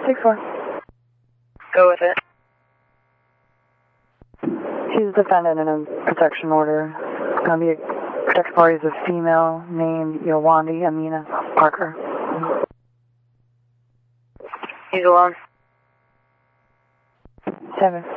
6-4. Go with it. She's a defendant in a protection order. Going to be protected parties of female named Yawandi Amina Parker. He's alone. 7.